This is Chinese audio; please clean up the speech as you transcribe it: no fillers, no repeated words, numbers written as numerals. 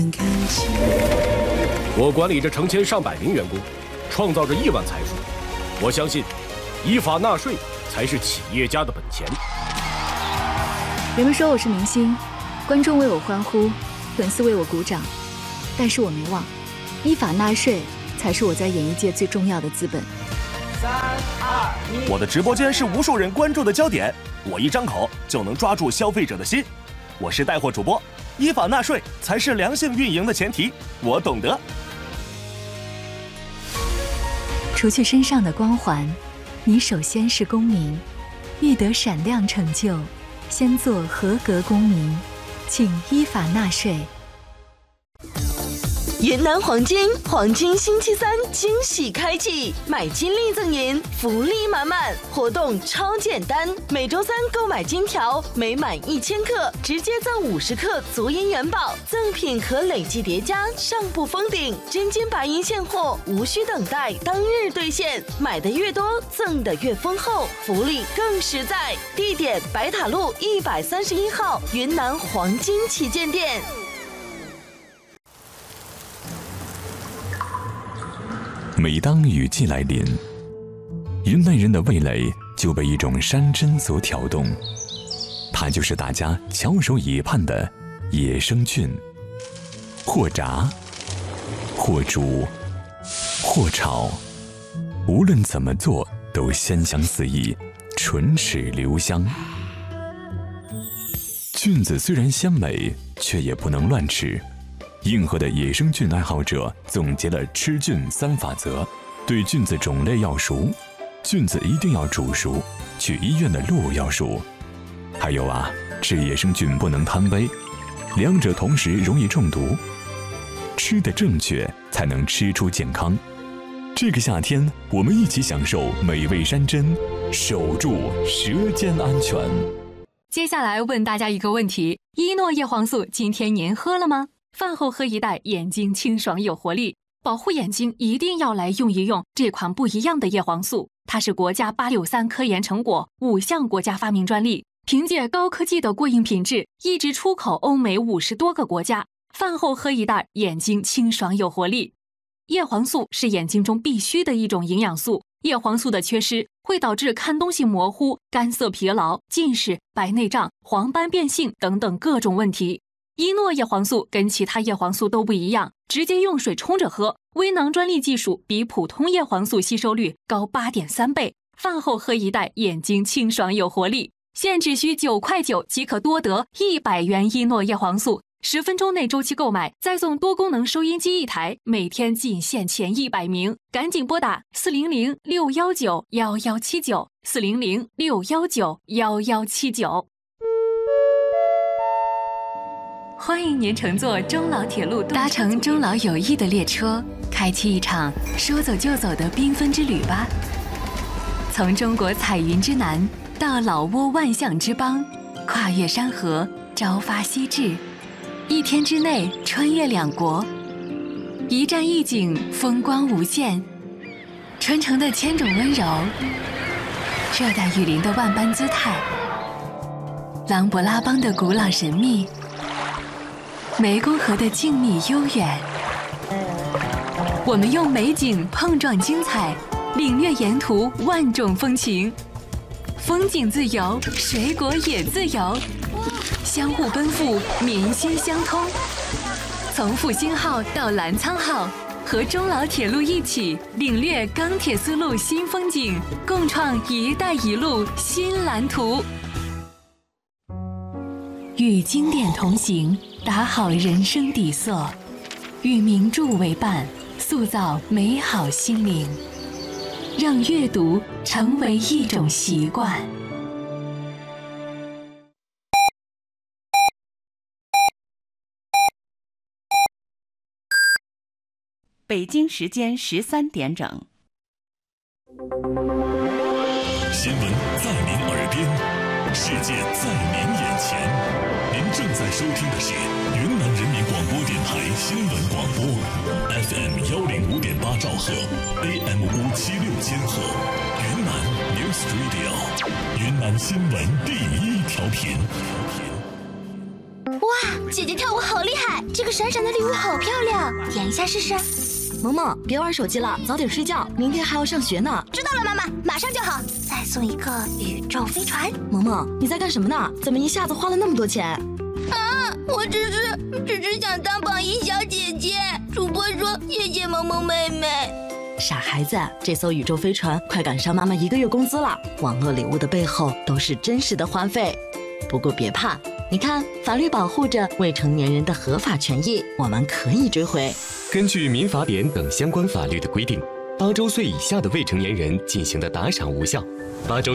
我管理着成千上百名员工，创造着亿万财富。我相信，依法纳税才是企业家的本钱。 人们说我是明星，观众为我欢呼，粉丝为我鼓掌，但是我没忘，依法纳税才是我在演艺界最重要的资本。 3、2、1， 我的直播间是无数人关注的焦点，我一张口就能抓住消费者的心。我是带货主播，依法纳税才是良性运营的前提，我懂得。 除去身上的光环，你首先是公民，欲得闪亮成就，先做合格公民，请依法纳税。 云南黄金星期三惊喜开启，买金立赠银，福利满满，活动超简单，每周三购买金条，每满1000克直接赠50克足银元宝，赠品可累计叠加，上不封顶，真金白银现货，无需等待，当日兑现，买的越多，赠的越丰厚，福利更实在。地点：白塔路131号云南黄金旗舰店。 每当雨季来临，云南人的味蕾就被一种山珍所挑动，它就是大家翘首以盼的野生菌。或炸，或煮，或炒，无论怎么做都鲜香四溢，唇齿留香。菌子虽然鲜美，却也不能乱吃。硬核的野生菌爱好者总结了吃菌3法则：对菌子种类要熟，菌子一定要煮熟，去医院的路要熟。还有啊，吃野生菌不能贪杯，两者同时容易中毒。吃得正确，才能吃出健康。这个夏天，我们一起享受美味山珍，守住舌尖安全。 接下来问大家一个问题：依诺叶黄素今天您喝了吗？饭后喝一袋，眼睛清爽有活力。保护眼睛一定要来用一用这款不一样的叶黄素，它是国家863科研成果，5项国家发明专利，凭借高科技的过硬品质，一直出口欧美50多个国家。饭后喝一袋，眼睛清爽有活力。叶黄素是眼睛中必须的一种营养素，叶黄素的缺失会导致看东西模糊、干涩疲劳、近视、白内障、黄斑变性等等各种问题。依诺叶黄素跟其他叶黄素都不一样，直接用水冲着喝，微囊专利技术比普通叶黄素吸收率高8.3倍。饭后喝一袋，眼睛清爽有活力。现只需9.9块即可多得100元依诺叶黄素，10分钟内周期购买，再送多功能收音机1台，每天仅限前100名，赶紧拨打400-619-1179，400-619-1179。欢迎您乘坐中老铁路，搭乘中老友谊的列车，开启一场说走就走的缤纷之旅吧。从中国彩云之南到老挝万象之邦，跨越山河，朝发夕至，1天之内穿越2国，一站一景，风光无限。春城的千种温柔，热带雨林的万般姿态，琅勃拉邦的古老神秘，湄公河的静谧悠远。我们用美景碰撞精彩，领略沿途万种风情。风景自由，水果也自由，相互奔赴，民心相通。从复兴号到澜沧号，和中老铁路一起领略钢铁丝路新风景，共创“一带一路”新蓝图。与经典同行，打好人生底色；与名著为伴，塑造美好心灵。让阅读成为一种习惯。 北京时间13点整。 新闻在您耳边，世界在您眼前。您正在收听的是云南人民广播电台新闻广播 FM105.8兆赫 AM576千赫，云南 News Radio， 云南新闻第一调频。 哇， 姐姐跳舞好厉害，这个闪闪的礼物好漂亮，点一下试试。 萌萌，别玩手机了，早点睡觉，明天还要上学呢。 知道了，妈妈，马上就好。再送一个宇宙飞船。 萌萌，你在干什么呢？怎么一下子花了那么多钱？ 啊，我只是想当榜一小姐姐。主播说谢谢萌萌妹妹。 傻孩子，这艘宇宙飞船快赶上妈妈1个月工资了。网络礼物的背后都是真实的花费。不过别怕，你看，法律保护着未成年人的合法权益，我们可以追回。 根据民法典等相关法律的规定，8周岁以下的未成年人进行的打赏无效，8周